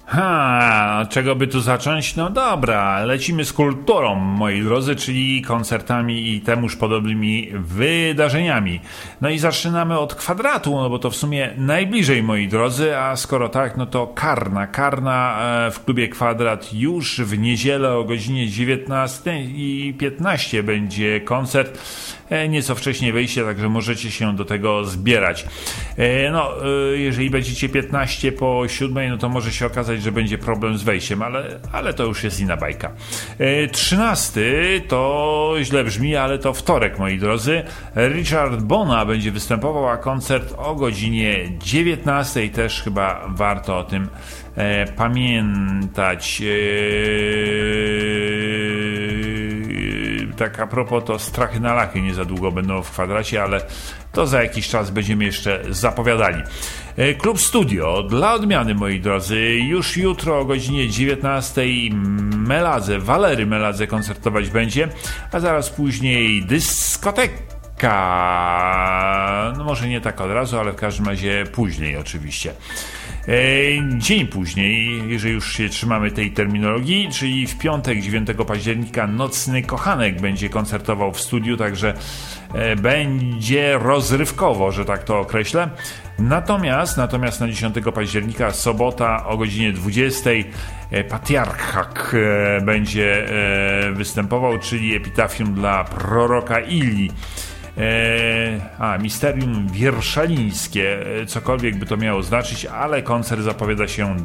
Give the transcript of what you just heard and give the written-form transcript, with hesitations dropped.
Czego by tu zacząć? No dobra, lecimy z kulturą, moi drodzy, czyli koncertami i temuż podobnymi wydarzeniami. No i zaczynamy od Kwadratu, no bo to w sumie najbliżej, moi drodzy, a skoro tak, no to Karna w klubie Kwadrat już w niedzielę o godzinie 19:15 będzie koncert. Nieco wcześniej wejście, także możecie się do tego zbierać. Jeżeli będziecie 15 po 7, no to może się okazać, że będzie problem z wejściem, ale to już jest inna bajka. 13 to źle brzmi, ale to wtorek, moi drodzy. Richard Bona będzie występował, a koncert o godzinie 19. Też chyba warto o tym pamiętać. Tak a propos, to Strachy na Lachy nie za długo będą w Kwadracie, ale to za jakiś czas będziemy jeszcze zapowiadali. Klub Studio dla odmiany, moi drodzy, już jutro o godzinie 19 Walery Meladze koncertować będzie, a zaraz później dyskoteka. No może nie tak od razu, ale w każdym razie później oczywiście. Dzień później, jeżeli już się trzymamy tej terminologii, czyli w piątek 9 października Nocny Kochanek będzie koncertował w studiu, także będzie rozrywkowo, że tak to określę. Natomiast na 10 października sobota o godzinie 20 Patriarchak będzie występował, czyli epitafium dla proroka Ilii. Misterium wierszalińskie, cokolwiek by to miało znaczyć, ale koncert zapowiada się